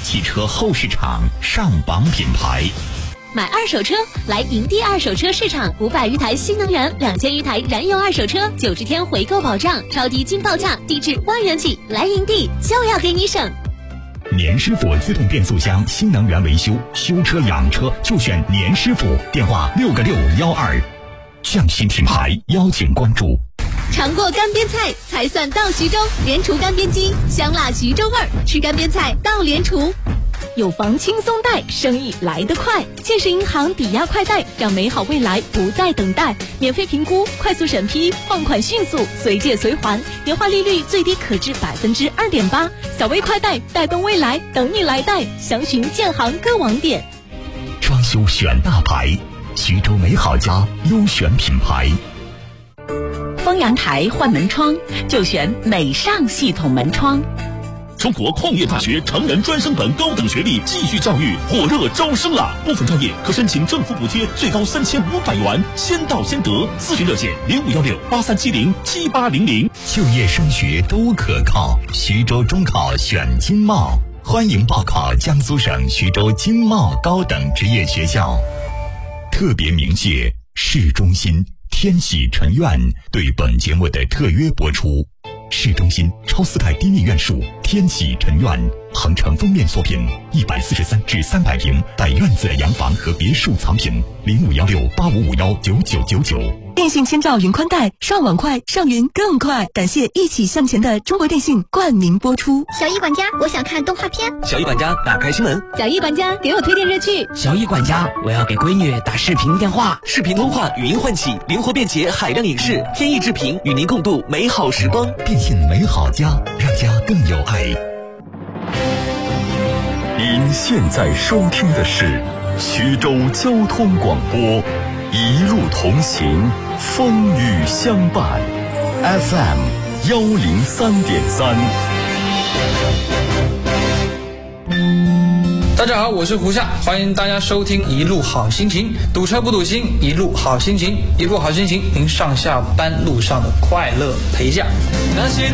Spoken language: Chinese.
汽车后市场上榜品牌。 买二手车来营地二手车市场，500余台新能源，2000余台燃油二手车，90天回购保障，超低金报价，低至1万元起。来营地就要给你省。 年师傅自动变速箱新能源维修，修车养车就选年师傅，电话6个612。匠心品牌邀请关注。 尝过干煸菜才算到徐州，联厨干煸机，香辣徐州味儿，吃干煸菜到联厨。 有房轻松贷，生意来得快。建设银行抵押快贷，让美好未来不再等待。免费评估，快速审批，放款迅速，随借随还，年化利率最低可至2.8%。小微快贷，带动未来，等你来贷。详询建行各网点。 装修选大牌，徐州美好家优选品牌。 封阳台换门窗就选美尚系统门窗。 中国矿业大学成人专升本高等学历继续教育火热招生了，部分专业可申请政府补贴，最高3500元，先到先得。咨询热线051683707800。 就业升学都可靠，徐州中考选经贸，欢迎报考江苏省徐州经贸高等职业学校。特别鸣谢市中心天喜臣苑对本节目的特约播出。市中心超4代低密院数天喜臣苑，恒城封面作品，143至300平带院子洋房和别墅藏品，051685519999。 电信千兆云宽带，上网快，上云更快。感谢一起向前的中国电信冠名播出。 小易管家，我想看动画片。 小易管家，打开新闻。 小易管家，给我推荐热剧。 小易管家，我要给闺女打视频电话。 视频通话，语音唤起，灵活便捷，海量影视，天意制屏，与您共度美好时光。 电信美好家，让家更有爱。 您现在收听的是徐州交通广播，一路同行，风雨相伴。FM 103.3。 大家好，我是胡夏，欢迎大家收听一路好心情，堵车不堵心，一路好心情，一路好心情，您上下班路上的快乐陪驾。那些